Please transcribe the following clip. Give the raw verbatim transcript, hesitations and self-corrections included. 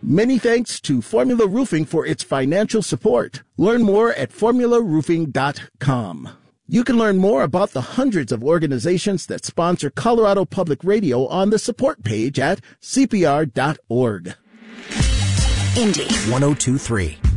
Many thanks to Formula Roofing for its financial support. Learn more at formula roofing dot com. You can learn more about the hundreds of organizations that sponsor Colorado Public Radio on the support page at C P R dot org. Indy one oh two point three.